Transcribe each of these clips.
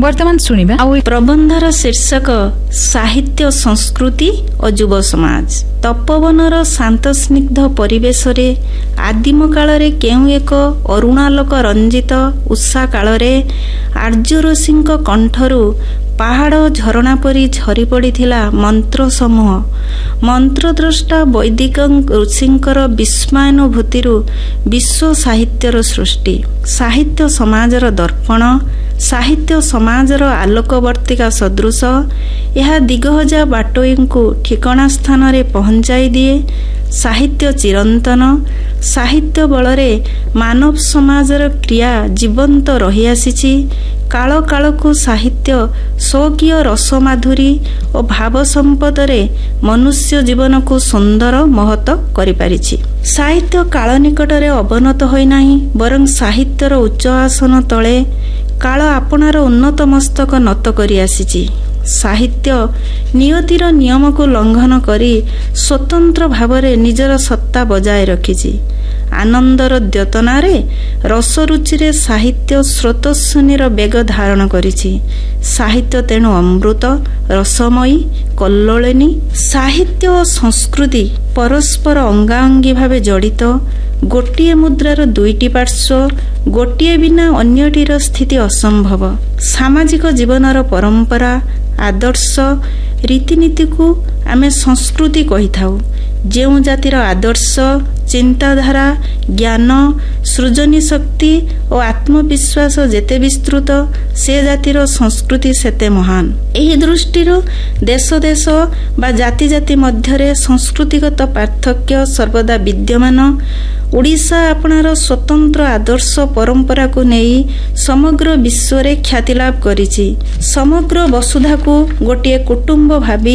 ବର୍ତ୍ତମାନ ଶୁଣିବା ଆଉ ପ୍ରବନ୍ଧର ଶୀର୍ଷକ ସାହିତ୍ୟ ସଂସ୍କୃତି ଓ ଯୁବ ସମାଜ। ତପୋବନର ଶାନ୍ତ ସ୍ନିଗ୍ଧ ପରିବେଶରେ ଆଦିମ କାଳରେ କେଉଁ ଏକ ଅରୁଣାଲୋକ ରଞ୍ଜିତ ଉଷା କାଳରେ ଆର୍ଯ୍ୟ ଋଷିଙ୍କ କଣ୍ଠରୁ ପାହାଡ଼ ଝରଣା ପରି ଝରି ପଡ଼ିଥିଲା ମନ୍ତ୍ର ସମୂହ। ମନ୍ତ୍ରଦ୍ରଷ୍ଟା ବୈଦିକ ଋଷିଙ୍କର ବିସ୍ମୟାନୁଭୂତିରୁ ବିଶ୍ୱ ସାହିତ୍ୟର ସୃଷ୍ଟି। ସାହିତ୍ୟ ସମାଜର ଦର୍ପଣ, ସାହିତ୍ୟ ସମାଜର ଆଲୋକବର୍ତ୍ତିକା ସଦୃଶ। ଏହା ଦିଗହଜା ବାଟୋଇଙ୍କୁ ଠିକଣା ସ୍ଥାନରେ ପହଞ୍ଚାଇ ଦିଏ। ସାହିତ୍ୟ ଚିରନ୍ତନ। ସାହିତ୍ୟ ବଳରେ ମାନବ ସମାଜର କ୍ରିୟା ଜୀବନ୍ତ ରହିଆସିଛି। କାଳ କାଳକୁ ସାହିତ୍ୟ ସ୍ୱକୀୟ ରସମାଧୁରୀ ଓ ଭାବ ସମ୍ପଦରେ ମନୁଷ୍ୟ ଜୀବନକୁ ସୁନ୍ଦର ମହତ କରିପାରିଛି। ସାହିତ୍ୟ କାଳ ନିକଟରେ ଅବନତ ହୋଇନାହିଁ, ବରଂ ସାହିତ୍ୟର ଉଚ୍ଚ ଆସନ ତଳେ କାଳ ଆପଣାର ଉନ୍ନତ ମସ୍ତକ ନତ କରି ଆସିଛି। ସାହିତ୍ୟ ନିୟତିର ନିୟମକୁ ଲଙ୍ଘନ କରି ସ୍ୱତନ୍ତ୍ର ଭାବରେ ନିଜର ସତ୍ତା ବଜାୟ ରଖିଛି। ଆନନ୍ଦର ଦ୍ୟୋତନାରେ ରସରୁଚିରେ ସାହିତ୍ୟ ସ୍ରୋତସ୍ୱନୀର ବେଗ ଧାରଣ କରିଛି। ସାହିତ୍ୟ ତେଣୁ ଅମୃତ, ରସମୟୀ, କଲ୍ଲୋଳିନୀ। ସାହିତ୍ୟ ଓ ସଂସ୍କୃତି ପରସ୍ପର ଅଙ୍ଗାଅଙ୍ଗୀ ଭାବେ ଜଡ଼ିତ। ଗୋଟିଏ ମୁଦ୍ରାର ଦୁଇଟି ପାର୍ଶ୍ୱ, ଗୋଟିଏ ବିନା ଅନ୍ୟଟିର ସ୍ଥିତି ଅସମ୍ଭବ। ସାମାଜିକ ଜୀବନର ପରମ୍ପରା, ଆଦର୍ଶ, ରୀତିନୀତିକୁ ଆମେ ସଂସ୍କୃତି କହିଥାଉ। ଯେଉଁ ଜାତିର ଆଦର୍ଶ, ଚିନ୍ତାଧାରା, ଜ୍ଞାନ, ସୃଜନୀ ଶକ୍ତି ଓ ଆତ୍ମବିଶ୍ୱାସ ଯେତେ ବିସ୍ତୃତ, ସେ ଜାତିର ସଂସ୍କୃତି ସେତେ ମହାନ। ଏହି ଦୃଷ୍ଟିରୁ ଦେଶ ଦେଶ ବା ଜାତି ଜାତି ମଧ୍ୟରେ ସଂସ୍କୃତିଗତ ପାର୍ଥକ୍ୟ ସର୍ବଦା ବିଦ୍ୟମାନ। ଓଡ଼ିଶା ଆପଣାର ସ୍ୱତନ୍ତ୍ର ଆଦର୍ଶ ପରମ୍ପରାକୁ ନେଇ ସମଗ୍ର ବିଶ୍ୱରେ ଖ୍ୟାତି ଲାଭ କରିଛି। ସମଗ୍ର ବସୁଧାକୁ ଗୋଟିଏ କୁଟୁମ୍ବ ଭାବି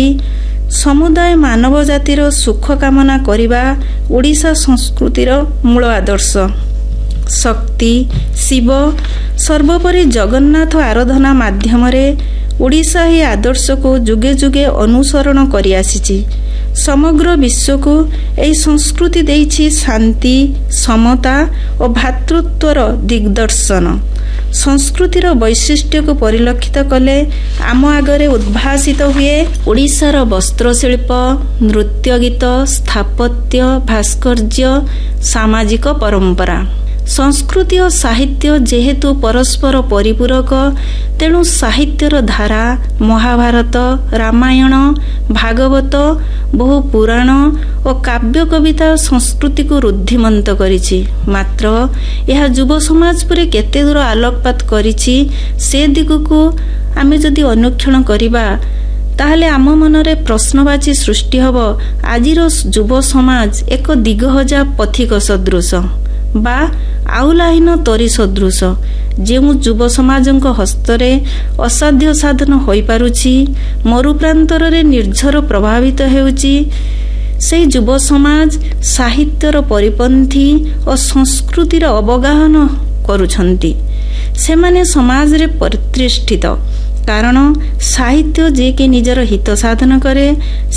ସମୁଦାୟ ମାନବ ଜାତିର ସୁଖ କାମନା କରିବା ଓଡ଼ିଶା ସଂସ୍କୃତିର ମୂଳ ଆଦର୍ଶ। ଶକ୍ତି, ଶିବ, ସର୍ବୋପରି ଜଗନ୍ନାଥ ଆରାଧନା ମାଧ୍ୟମରେ ଓଡ଼ିଶା ଏହି ଆଦର୍ଶକୁ ଯୁଗେ ଯୁଗେ ଅନୁସରଣ କରିଆସିଛି। ସମଗ୍ର ବିଶ୍ୱକୁ ଏହି ସଂସ୍କୃତି ଦେଇଛି ଶାନ୍ତି, ସମତା ଓ ଭ୍ରାତୃତ୍ୱର ଦିଗ୍ଦର୍ଶନ। ସଂସ୍କୃତିର ବୈଶିଷ୍ଟ୍ୟକୁ ପରିଲକ୍ଷିତ କଲେ ଆମ ଆଗରେ ଉଦ୍ଭାସିତ ହୁଏ ଓଡ଼ିଶାର ବସ୍ତ୍ରଶିଳ୍ପ, ନୃତ୍ୟଗୀତ, ସ୍ଥାପତ୍ୟ, ଭାସ୍କର୍ଯ୍ୟ, ସାମାଜିକ ପରମ୍ପରା। ସଂସ୍କୃତି ଓ ସାହିତ୍ୟ ଯେହେତୁ ପରସ୍ପର ପରିପୂରକ, ତେଣୁ ସାହିତ୍ୟର ଧାରା ମହାଭାରତ, ରାମାୟଣ, ଭାଗବତ, ବହୁ ପୁରାଣ ଓ କାବ୍ୟ କବିତା ସଂସ୍କୃତିକୁ ରୁଦ୍ଧିମନ୍ତ କରିଛି। ମାତ୍ର ଏହା ଯୁବ ସମାଜ ଉପରେ କେତେ ଦୂର ଆଲୋକପାତ କରିଛି, ସେ ଦିଗକୁ ଆମେ ଯଦି ଅନୁକ୍ଷଣ କରିବା, ତାହେଲେ ଆମ ମନରେ ପ୍ରଶ୍ନବାଚୀ ସୃଷ୍ଟି ହେବ। ଆଜିର ଯୁବ ସମାଜ ଏକ ଦିଗହଜା ପଥିକ ସଦୃଶ ବା ଆଉଲାହୀନ ତରି ସଦୃଶ। ଯେଉଁ ଯୁବ ସମାଜଙ୍କ ହସ୍ତରେ ଅସାଧ୍ୟ ସାଧନ ହୋଇପାରୁଛି, ମରୁପ୍ରାନ୍ତରରେ ନିର୍ଝର ପ୍ରଭାବିତ ହେଉଛି, ସେହି ଯୁବ ସମାଜ ସାହିତ୍ୟର ପରିପନ୍ଥୀ ଓ ସଂସ୍କୃତିର ଅବଗାହନ କରୁଛନ୍ତି। ସେମାନେ ସମାଜରେ ପ୍ରତିଷ୍ଠିତ, କାରଣ ସାହିତ୍ୟ ଯିଏକି ନିଜର ହିତ ସାଧନ କରେ